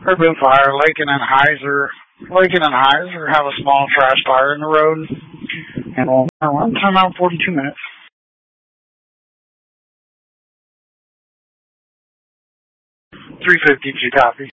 Urban Fire, Lakin and Heiser have a small trash fire in the road, and we'll run time out 42 minutes. 350, did you copy?